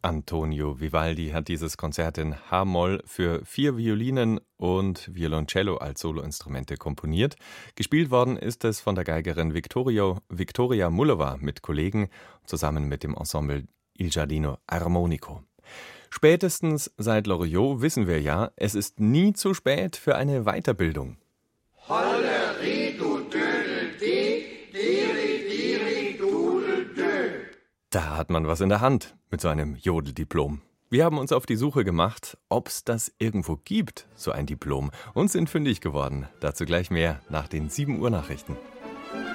Antonio Vivaldi hat dieses Konzert in H-Moll für 4 Violinen und Violoncello als Soloinstrumente komponiert. Gespielt worden ist es von der Geigerin Viktoria Mullova mit Kollegen zusammen mit dem Ensemble Il Giardino Armonico. Spätestens seit Loriot wissen wir ja, es ist nie zu spät für eine Weiterbildung. Holleri, du Dödel-Dee, Diri-Diri-Dudel-Dö. Da hat man was in der Hand mit so einem Jodeldiplom. Wir haben uns auf die Suche gemacht, ob es das irgendwo gibt, so ein Diplom, und sind fündig geworden. Dazu gleich mehr nach den 7 Uhr Nachrichten.